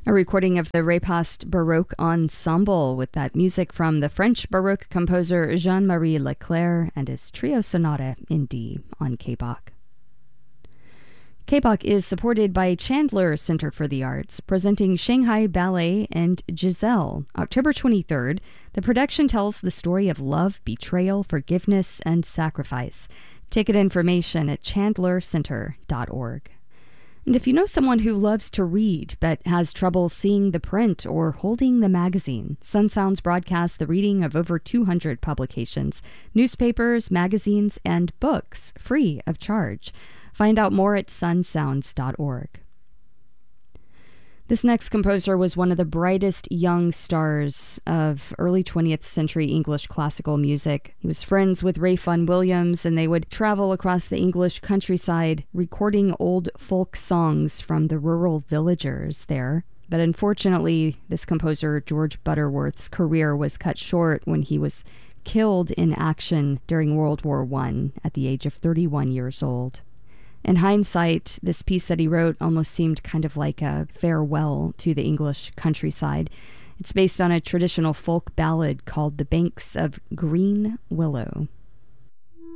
A recording of the Repast Baroque Ensemble with that music from the French Baroque composer Jean-Marie Leclerc and his Trio Sonata in D on KBOK. KBOK is supported by Chandler Center for the Arts, presenting Shanghai Ballet and Giselle. October 23rd, the production tells the story of love, betrayal, forgiveness, and sacrifice. Ticket information at chandlercenter.org. And if you know someone who loves to read but has trouble seeing the print or holding the magazine, Sun Sounds broadcasts the reading of over 200 publications, newspapers, magazines, and books, free of charge. Find out more at sunsounds.org. This next composer was one of the brightest young stars of early 20th century English classical music. He was friends with Ralph Vaughan Williams, and they would travel across the English countryside recording old folk songs from the rural villagers there. But unfortunately, this composer, George Butterworth's career was cut short when he was killed in action during World War I at the age of 31 years old. In hindsight, this piece that he wrote almost seemed kind of like a farewell to the English countryside. It's based on a traditional folk ballad called The Banks of Green Willow.